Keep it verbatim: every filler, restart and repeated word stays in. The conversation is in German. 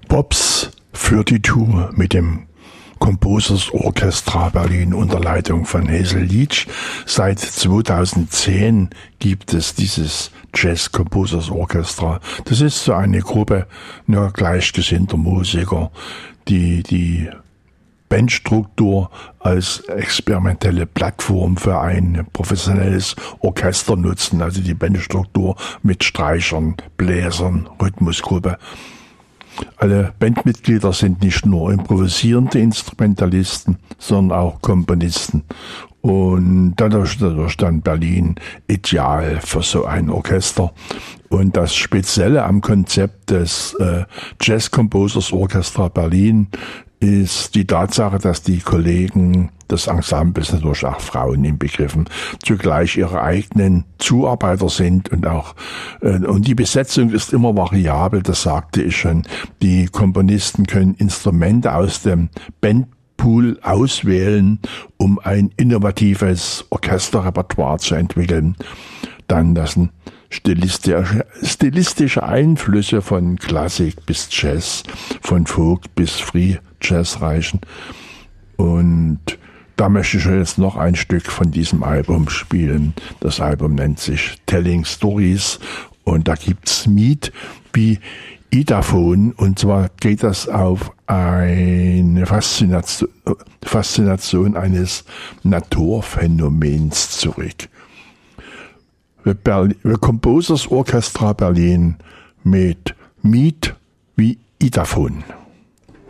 Bobs Flirty-Two mit dem Composers Orchestra Berlin unter Leitung von Hazel Leach. Seit zweitausendzehn gibt es dieses Jazz Composers Orchestra. Das ist so eine Gruppe nur gleichgesinnter Musiker, die die Bandstruktur als experimentelle Plattform für ein professionelles Orchester nutzen, also die Bandstruktur mit Streichern, Bläsern, Rhythmusgruppe. Alle Bandmitglieder sind nicht nur improvisierende Instrumentalisten, sondern auch Komponisten. Und dadurch, dadurch dann Berlin ideal für so ein Orchester. Und das Spezielle am Konzept des äh, Jazz Composers Orchestra Berlin ist die Tatsache, dass die Kollegen des Ensembles, natürlich auch Frauen inbegriffen, zugleich ihre eigenen Zuarbeiter sind und auch äh, und die Besetzung ist immer variabel, das sagte ich schon. Die Komponisten können Instrumente aus dem Bandpool auswählen, um ein innovatives Orchesterrepertoire zu entwickeln. Dann lassen stilistische, stilistische Einflüsse von Klassik bis Jazz, von Folk bis Free Jazz reichen. Und da möchte ich jetzt noch ein Stück von diesem Album spielen. Das Album nennt sich Telling Stories und da gibt's Miet wie Idaphon, und zwar geht das auf eine Faszination, Faszination eines Naturphänomens zurück. The Composers Orchestra Berlin mit Miet wie Idaphon.